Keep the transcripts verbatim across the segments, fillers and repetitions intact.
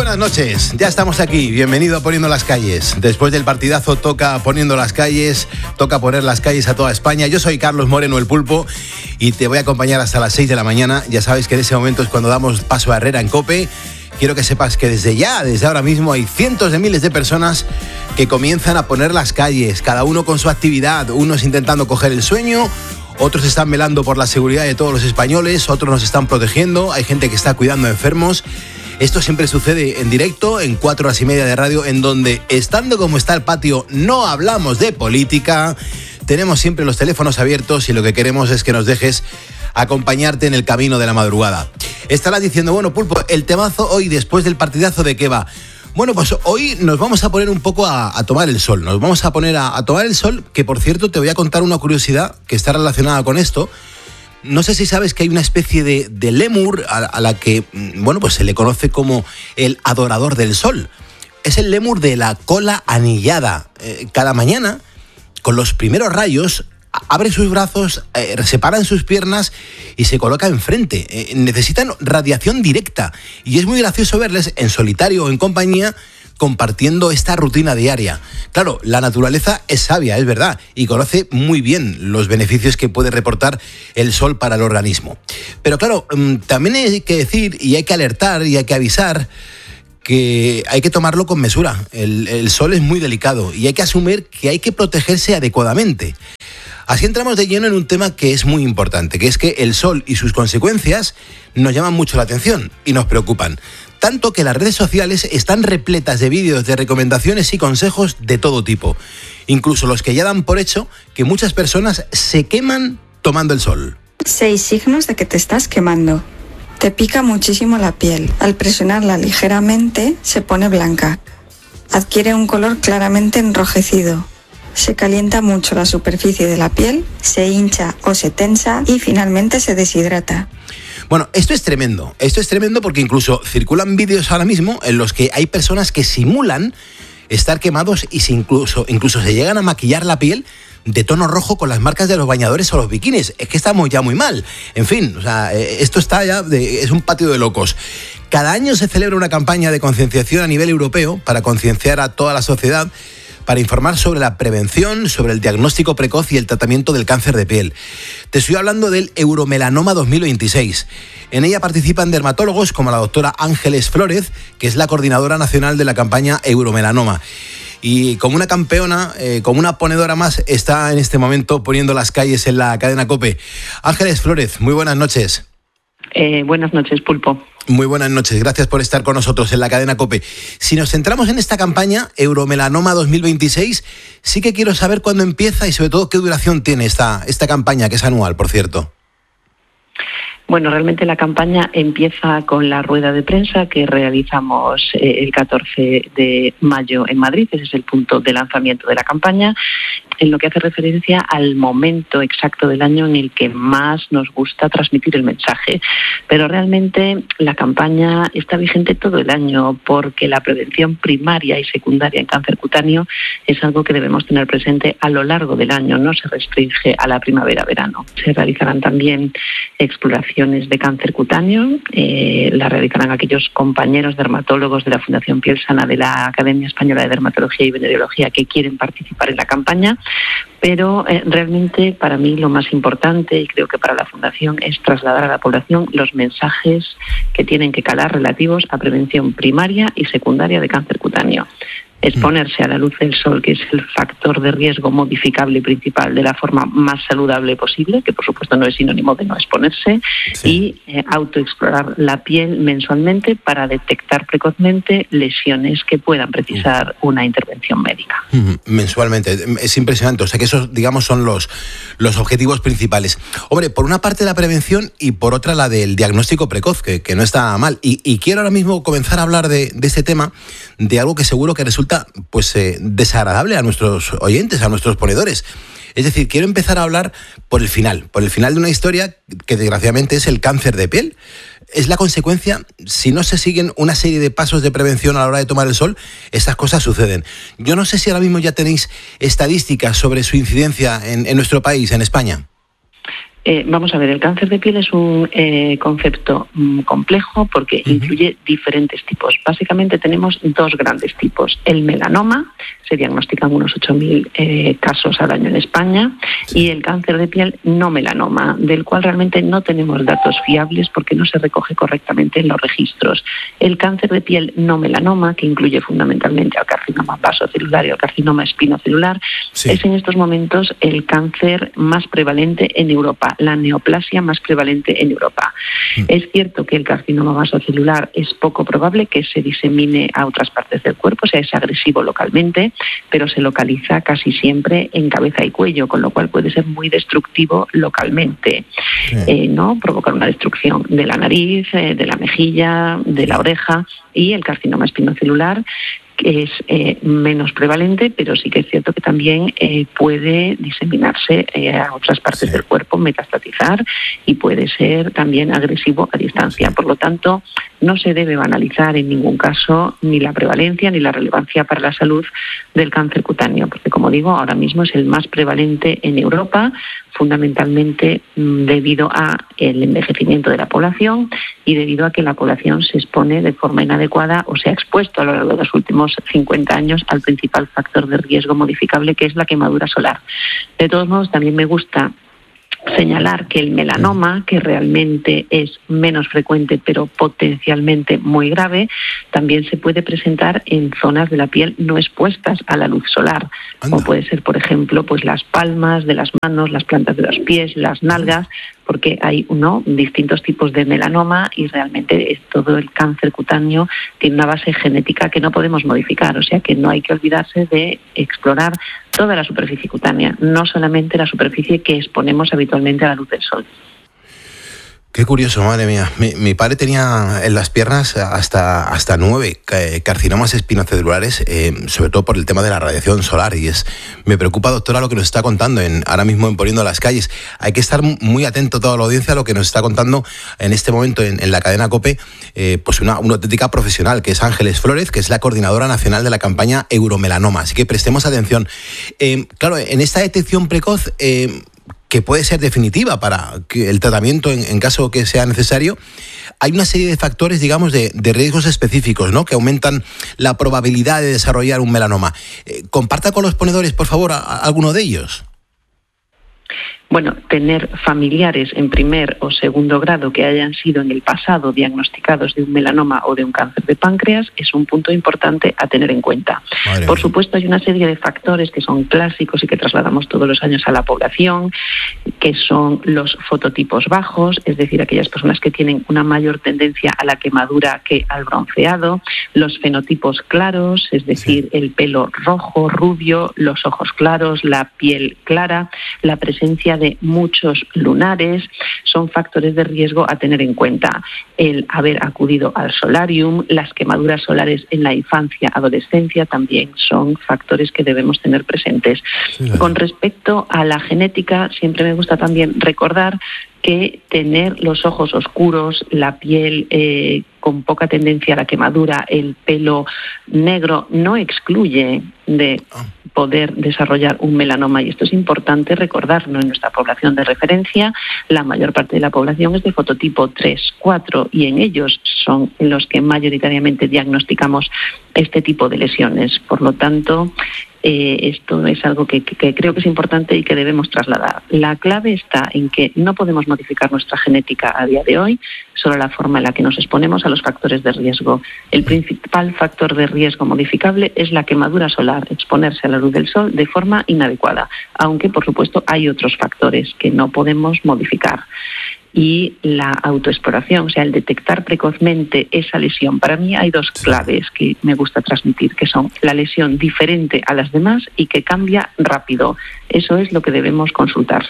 Buenas noches, ya estamos aquí, bienvenido a Poniendo las Calles. Después del partidazo toca Poniendo las Calles, toca poner las calles a toda España. Yo soy Carlos Moreno, el Pulpo, y te voy a acompañar hasta las seis de la mañana. Ya sabes que en ese momento es cuando damos paso a Herrera en COPE. Quiero que sepas que desde ya, desde ahora mismo, hay cientos de miles de personas que comienzan a poner las calles, cada uno con su actividad, unos intentando coger el sueño, otros están velando por la seguridad de todos los españoles, otros nos están protegiendo, hay gente que está cuidando a enfermos. Esto siempre sucede en directo, en cuatro horas y media de radio, en donde, estando como está el patio, no hablamos de política. Tenemos siempre los teléfonos abiertos y lo que queremos es que nos dejes acompañarte en el camino de la madrugada. Estarás diciendo, bueno, Pulpo, el temazo hoy, después del partidazo, ¿de qué va? Bueno, pues hoy nos vamos a poner un poco a, a tomar el sol. Nos vamos a poner a, a tomar el sol, que por cierto te voy a contar una curiosidad que está relacionada con esto. No sé si sabes que hay una especie de, de lémur a, a la que, bueno, pues se le conoce como el adorador del sol. Es el lémur de la cola anillada. Eh, cada mañana, con los primeros rayos, abre sus brazos, eh, separan sus piernas y se coloca enfrente. Eh, necesitan radiación directa y es muy gracioso verles en solitario o en compañía compartiendo esta rutina diaria. Claro, la naturaleza es sabia, es verdad, y conoce muy bien los beneficios que puede reportar el sol para el organismo. Pero claro, también hay que decir y hay que alertar y hay que avisar que hay que tomarlo con mesura. El, el sol es muy delicado y hay que asumir que hay que protegerse adecuadamente. Así entramos de lleno en un tema que es muy importante, que es que el sol y sus consecuencias nos llaman mucho la atención y nos preocupan. Tanto que las redes sociales están repletas de vídeos de recomendaciones y consejos de todo tipo. Incluso los que ya dan por hecho que muchas personas se queman tomando el sol. Seis signos de que te estás quemando. Te pica muchísimo la piel. Al presionarla ligeramente se pone blanca. Adquiere un color claramente enrojecido. Se calienta mucho la superficie de la piel, se hincha o se tensa y finalmente se deshidrata. Bueno, esto es tremendo, esto es tremendo porque incluso circulan vídeos ahora mismo en los que hay personas que simulan estar quemados y se incluso, incluso se llegan a maquillar la piel de tono rojo con las marcas de los bañadores o los bikinis. Es que estamos ya muy mal. En fin, o sea, esto está ya, de, es un patio de locos. Cada año se celebra una campaña de concienciación a nivel europeo para concienciar a toda la sociedad, para informar sobre la prevención, sobre el diagnóstico precoz y el tratamiento del cáncer de piel. Te estoy hablando del Euromelanoma dos mil veintiséis. En ella participan dermatólogos como la doctora Ángeles Flórez, que es la coordinadora nacional de la campaña Euromelanoma. Y como una campeona, eh, como una ponedora más, está en este momento poniendo las calles en la cadena COPE. Ángeles Flórez, muy buenas noches. Eh, buenas noches, Pulpo. Muy buenas noches, gracias por estar con nosotros en la cadena COPE. Si nos centramos en esta campaña, Euromelanoma dos mil veintiséis, sí que quiero saber cuándo empieza y sobre todo qué duración tiene esta, esta campaña, que es anual, por cierto. Bueno, realmente la campaña empieza con la rueda de prensa que realizamos eh, el catorce de mayo en Madrid. Ese es el punto de lanzamiento de la campaña, en lo que hace referencia al momento exacto del año en el que más nos gusta transmitir el mensaje. Pero realmente la campaña está vigente todo el año porque la prevención primaria y secundaria en cáncer cutáneo es algo que debemos tener presente a lo largo del año, no se restringe a la primavera-verano. Se realizarán también exploraciones de cáncer cutáneo, eh, la realizarán aquellos compañeros dermatólogos de la Fundación Piel Sana de la Academia Española de Dermatología y Venereología que quieren participar en la campaña, pero eh, realmente para mí lo más importante, y creo que para la Fundación, es trasladar a la población los mensajes que tienen que calar relativos a prevención primaria y secundaria de cáncer cutáneo. Exponerse a la luz del sol, que es el factor de riesgo modificable principal, de la forma más saludable posible, que por supuesto no es sinónimo de no exponerse, sí. y eh, autoexplorar la piel mensualmente para detectar precozmente lesiones que puedan precisar una intervención médica. Mensualmente, es impresionante, o sea que esos, digamos, son los, los objetivos principales. Hombre, por una parte la prevención y por otra la del diagnóstico precoz, que, que no está mal. Y, y quiero ahora mismo comenzar a hablar de, de este tema, de algo que seguro que resulta pues eh, desagradable a nuestros oyentes, a nuestros ponedores. Es decir, quiero empezar a hablar por el final, por el final de una historia que desgraciadamente es el cáncer de piel. Es la consecuencia, si no se siguen una serie de pasos de prevención a la hora de tomar el sol, estas cosas suceden. Yo no sé si ahora mismo ya tenéis estadísticas sobre su incidencia en, en nuestro país, en España. Eh, vamos a ver, el cáncer de piel es un eh, concepto mm, complejo porque uh-huh. incluye diferentes tipos. Básicamente tenemos dos grandes tipos. El melanoma, se diagnostican unos ocho mil eh, casos al año en España, sí. y el cáncer de piel no melanoma, del cual realmente no tenemos datos fiables porque no se recoge correctamente en los registros. El cáncer de piel no melanoma, que incluye fundamentalmente al carcinoma vasocelular y al carcinoma espinocelular, sí. es en estos momentos el cáncer más prevalente en Europa, la neoplasia más prevalente en Europa. Mm. Es cierto que el carcinoma vasocelular es poco probable que se disemine a otras partes del cuerpo, o sea, es agresivo localmente, pero se localiza casi siempre en cabeza y cuello, con lo cual puede ser muy destructivo localmente, sí. eh, ¿no? Provocar una destrucción de la nariz, eh, de la mejilla, de la oreja, y el carcinoma espinocelular, que es eh, menos prevalente, pero sí que es cierto que también eh, puede diseminarse eh, a otras partes sí. del cuerpo, metastatizar, y puede ser también agresivo a distancia. Por lo tanto, no se debe banalizar en ningún caso ni la prevalencia ni la relevancia para la salud del cáncer cutáneo, porque, como digo, ahora mismo es el más prevalente en Europa, fundamentalmente debido a el envejecimiento de la población y debido a que la población se expone de forma inadecuada o se ha expuesto a lo largo de los últimos cincuenta años al principal factor de riesgo modificable, que es la quemadura solar. De todos modos, también me gusta señalar que el melanoma, que realmente es menos frecuente pero potencialmente muy grave, también se puede presentar en zonas de la piel no expuestas a la luz solar, Anda. como puede ser, por ejemplo, pues las palmas de las manos, las plantas de los pies, las nalgas, porque hay ¿no? distintos tipos de melanoma y realmente es todo el cáncer cutáneo tiene una base genética que no podemos modificar, o sea que no hay que olvidarse de explorar toda la superficie cutánea, no solamente la superficie que exponemos habitualmente a la luz del sol. Qué curioso, madre mía. Mi, mi padre tenía en las piernas hasta, hasta nueve carcinomas espinocelulares, eh, sobre todo por el tema de la radiación solar. Y es me preocupa, doctora, lo que nos está contando en, ahora mismo en Poniendo las Calles. Hay que estar muy atento toda la audiencia a lo que nos está contando en este momento en, en la cadena COPE, eh, pues una, una auténtica profesional, que es Ángeles Flórez, que es la coordinadora nacional de la campaña Euromelanoma. Así que prestemos atención. Eh, claro, en esta detección precoz, eh, que puede ser definitiva para que el tratamiento en, en caso que sea necesario, hay una serie de factores, digamos, de, de riesgos específicos, ¿no?, que aumentan la probabilidad de desarrollar un melanoma. Eh, comparta con los ponedores, por favor, a, a alguno de ellos. Bueno, tener familiares en primer o segundo grado que hayan sido en el pasado diagnosticados de un melanoma o de un cáncer de páncreas es un punto importante a tener en cuenta. Madre Por mía. supuesto, hay una serie de factores que son clásicos y que trasladamos todos los años a la población, que son los fototipos bajos, es decir, aquellas personas que tienen una mayor tendencia a la quemadura que al bronceado, los fenotipos claros, es decir, sí. el pelo rojo, rubio, los ojos claros, la piel clara, la presencia de muchos lunares, son factores de riesgo a tener en cuenta. El haber acudido al solarium, las quemaduras solares en la infancia, adolescencia, también son factores que debemos tener presentes. Sí, claro. Con respecto a la genética, siempre me gusta también recordar que tener los ojos oscuros, la piel eh, con poca tendencia a la quemadura, el pelo negro, no excluye de poder desarrollar un melanoma, y esto es importante recordarlo. En nuestra población de referencia, la mayor parte de la población es de fototipo tres, cuatro, y en ellos son los que mayoritariamente diagnosticamos este tipo de lesiones. Por lo tanto, Eh, esto es algo que, que, que creo que es importante y que debemos trasladar. La clave está en que no podemos modificar nuestra genética a día de hoy, solo la forma en la que nos exponemos a los factores de riesgo. El principal factor de riesgo modificable es la quemadura solar, exponerse a la luz del sol de forma inadecuada, aunque por supuesto hay otros factores que no podemos modificar. Y la autoexploración, o sea, el detectar precozmente esa lesión. Para mí hay dos claves que me gusta transmitir, que son la lesión diferente a las demás y que cambia rápido. Eso es lo que debemos consultar.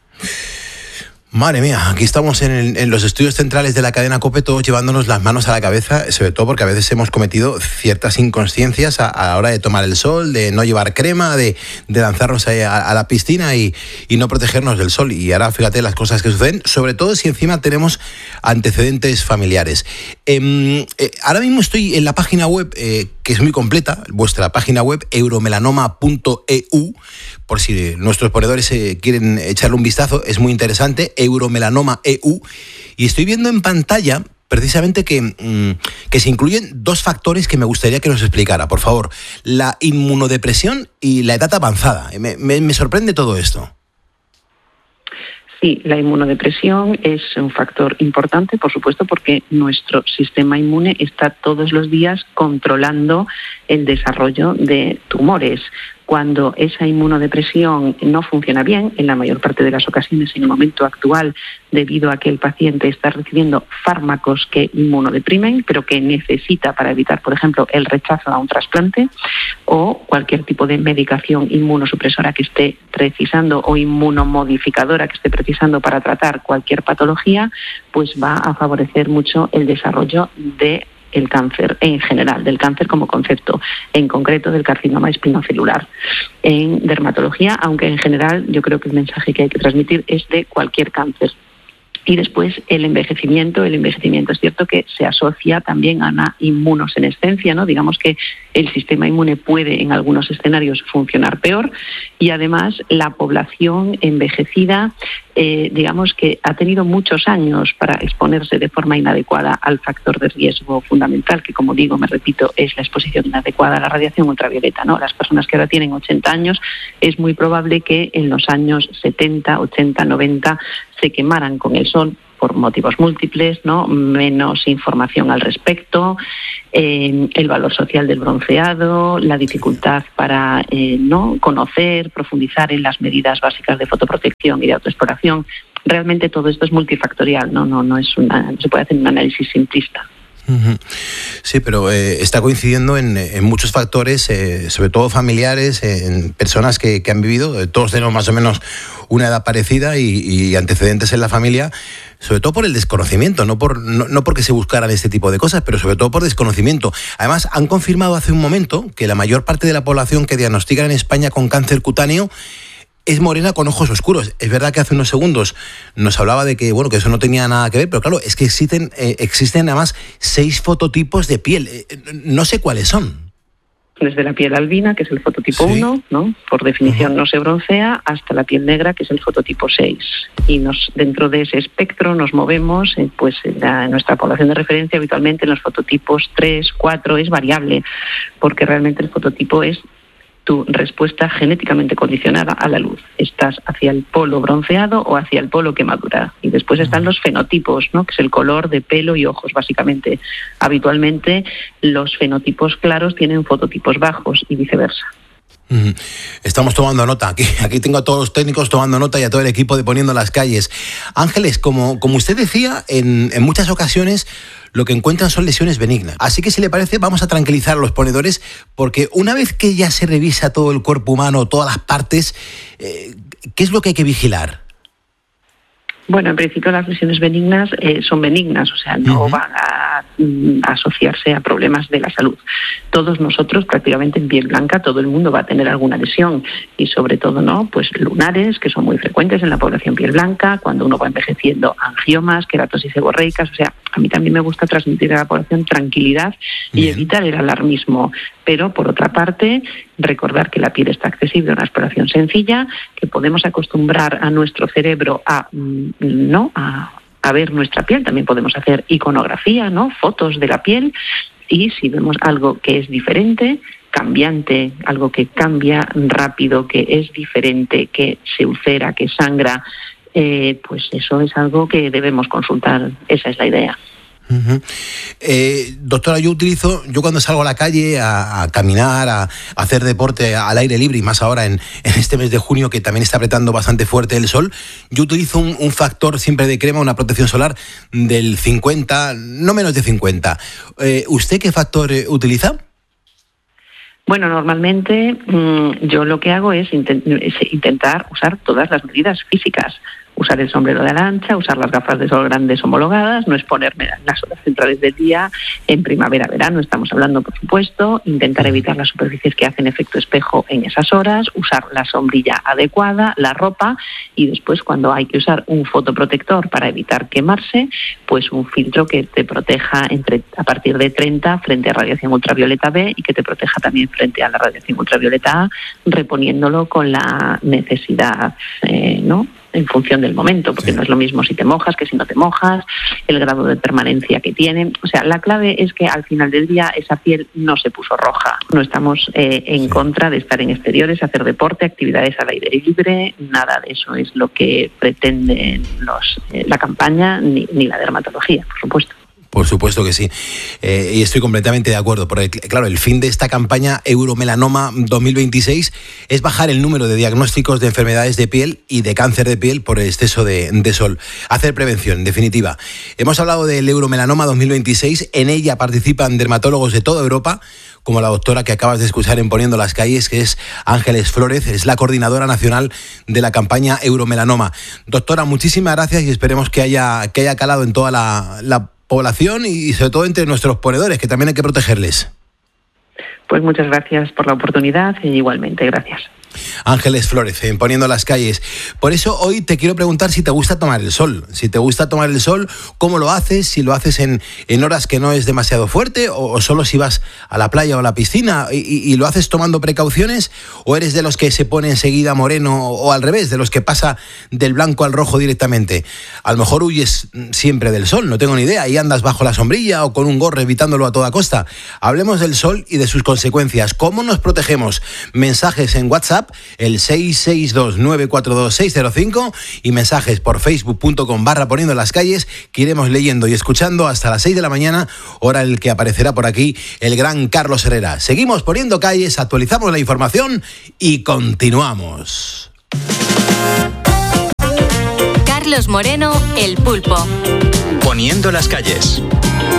Madre mía, aquí estamos en, el, en los estudios centrales de la cadena COPE, todos llevándonos las manos a la cabeza, sobre todo porque a veces hemos cometido ciertas inconsciencias a, a la hora de tomar el sol, de no llevar crema, de, de lanzarnos a, a la piscina y, y no protegernos del sol. Y ahora fíjate las cosas que suceden, sobre todo si encima tenemos antecedentes familiares. Eh, eh, ahora mismo estoy en la página web, eh, que es muy completa, vuestra página web, euromelanoma punto e u, por si nuestros ponedores eh, quieren echarle un vistazo, es muy interesante, euromelanoma punto e u, y estoy viendo en pantalla precisamente que, mmm, que se incluyen dos factores que me gustaría que nos explicara, por favor, la inmunodepresión y la edad avanzada. Me, me, me sorprende todo esto. Sí, la inmunodepresión es un factor importante, por supuesto, porque nuestro sistema inmune está todos los días controlando el desarrollo de tumores. Cuando esa inmunodepresión no funciona bien, en la mayor parte de las ocasiones en el momento actual, debido a que el paciente está recibiendo fármacos que inmunodeprimen, pero que necesita para evitar, por ejemplo, el rechazo a un trasplante, o cualquier tipo de medicación inmunosupresora que esté precisando o inmunomodificadora que esté precisando para tratar cualquier patología, pues va a favorecer mucho el desarrollo de el cáncer en general, del cáncer como concepto, en concreto del carcinoma espinocelular. En dermatología, aunque en general yo creo que el mensaje que hay que transmitir es de cualquier cáncer. Y después el envejecimiento. El envejecimiento es cierto que se asocia también a una inmunosenescencia, ¿no? Digamos que el sistema inmune puede en algunos escenarios funcionar peor, y además la población envejecida, eh, digamos que ha tenido muchos años para exponerse de forma inadecuada al factor de riesgo fundamental, que, como digo, me repito, es la exposición inadecuada a la radiación ultravioleta, ¿no? Las personas que ahora tienen ochenta años, es muy probable que en los años setenta, ochenta, noventa se quemaran con el sol por motivos múltiples, ¿no? Menos información al respecto, eh, el valor social del bronceado, la dificultad para eh, no conocer, profundizar en las medidas básicas de fotoprotección y de autoexploración. Realmente todo esto es multifactorial, no, no, no es una, no se puede hacer un análisis simplista. Sí, pero eh, está coincidiendo en, en muchos factores, eh, sobre todo familiares, eh, en personas que, que han vivido, eh, todos tenemos más o menos una edad parecida y, y antecedentes en la familia, sobre todo por el desconocimiento, no, por, no, no porque se buscaran este tipo de cosas, pero sobre todo por desconocimiento. Además, han confirmado hace un momento que la mayor parte de la población que diagnostican en España con cáncer cutáneo es morena con ojos oscuros. Es verdad que hace unos segundos nos hablaba de que, bueno, que eso no tenía nada que ver, pero claro, es que existen, eh, existen además seis fototipos de piel. Eh, no sé cuáles son. Desde la piel albina, que es el fototipo sí. uno, ¿no? Por definición uh-huh. no se broncea, hasta la piel negra, que es el fototipo seis. Y nos, dentro de ese espectro nos movemos, eh, pues en, la, en nuestra población de referencia habitualmente en los fototipos tres, cuatro, es variable, porque realmente el fototipo es tu respuesta genéticamente condicionada a la luz. Estás hacia el polo bronceado o hacia el polo quemadura. Y después están los fenotipos, ¿no? Que es el color de pelo y ojos, básicamente. Habitualmente los fenotipos claros tienen fototipos bajos y viceversa. Estamos tomando nota. Aquí, aquí tengo a todos los técnicos tomando nota y a todo el equipo de Poniendo las Calles. Ángeles, como, como usted decía, en, en muchas ocasiones lo que encuentran son lesiones benignas. Así que, si le parece, vamos a tranquilizar a los ponedores, porque una vez que ya se revisa todo el cuerpo humano, todas las partes, eh, ¿qué es lo que hay que vigilar? Bueno, en principio las lesiones benignas eh, son benignas, o sea, no uh-huh. van a, a asociarse a problemas de la salud. Todos nosotros, prácticamente en piel blanca, todo el mundo va a tener alguna lesión, y sobre todo, ¿no? Pues lunares, que son muy frecuentes en la población piel blanca, cuando uno va envejeciendo, angiomas, queratosis seborreicas. O sea, a mí también me gusta transmitir a la población tranquilidad y uh-huh. evitar el alarmismo. Pero, por otra parte, recordar que la piel está accesible a una exploración sencilla, que podemos acostumbrar a nuestro cerebro a, ¿no? a, a ver nuestra piel. También podemos hacer iconografía, ¿no? Fotos de la piel, y si vemos algo que es diferente, cambiante, algo que cambia rápido, que es diferente, que se ulcera, que sangra, eh, pues eso es algo que debemos consultar. Esa es la idea. Uh-huh. Eh, doctora, yo utilizo, yo cuando salgo a la calle a, a caminar, a, a hacer deporte al aire libre, y más ahora en, en este mes de junio que también está apretando bastante fuerte el sol, yo utilizo un, un factor siempre de crema, una protección solar del cincuenta, no menos de cincuenta. Eh, ¿Usted qué factor eh, utiliza? Bueno, normalmente mmm, yo lo que hago es, intent- es intentar usar todas las medidas físicas. usar el sombrero de lancha, usar las gafas de sol grandes homologadas, no exponerme en las horas centrales del día, en primavera, verano estamos hablando, por supuesto, intentar evitar las superficies que hacen efecto espejo en esas horas, usar la sombrilla adecuada, la ropa, y después cuando hay que usar un fotoprotector para evitar quemarse, pues un filtro que te proteja entre a partir de treinta frente a radiación ultravioleta B y que te proteja también frente a la radiación ultravioleta A, reponiéndolo con la necesidad, eh, ¿no?, en función del momento, porque sí. No es lo mismo si te mojas que si no te mojas, el grado de permanencia que tiene. O sea, la clave es que al final del día esa piel no se puso roja. No estamos eh, en sí. contra de estar en exteriores, hacer deporte, actividades al aire libre, nada de eso es lo que pretende los, eh, la campaña ni, ni la dermatología, por supuesto. Por supuesto que sí, eh, y estoy completamente de acuerdo, porque claro, el fin de esta campaña Euromelanoma dos mil veintiséis es bajar el número de diagnósticos de enfermedades de piel y de cáncer de piel por el exceso de, de sol. Hacer prevención, en definitiva. Hemos hablado del Euromelanoma dos mil veintiséis, en ella participan dermatólogos de toda Europa, como la doctora que acabas de escuchar en Poniendo las Calles, que es Ángeles Flórez, es la coordinadora nacional de la campaña Euromelanoma. Doctora, muchísimas gracias y esperemos que haya, que haya calado en toda la, la población y sobre todo entre nuestros ponedores, que también hay que protegerles. Pues muchas gracias por la oportunidad y igualmente, gracias. Ángeles Flórez, en Poniendo las Calles. Por eso hoy te quiero preguntar si te gusta tomar el sol. Si te gusta tomar el sol, ¿cómo lo haces? Si lo haces en, en horas que no es demasiado fuerte o, o solo si vas a la playa o a la piscina y, y, y lo haces tomando precauciones, o eres de los que se pone enseguida moreno o al revés, de los que pasa del blanco al rojo directamente. A lo mejor huyes siempre del sol, no tengo ni idea, y andas bajo la sombrilla o con un gorro evitándolo a toda costa. Hablemos del sol y de sus consecuencias. ¿Cómo nos protegemos? Mensajes en WhatsApp, el seis seis dos nueve cuatro dos seis cero cinco, y mensajes por facebook punto com barra Poniendo las Calles, que iremos leyendo y escuchando hasta las seis de la mañana, hora en el que aparecerá por aquí el gran Carlos Herrera. Seguimos poniendo calles, actualizamos la información y continuamos. Carlos Moreno, El Pulpo. Poniendo las Calles.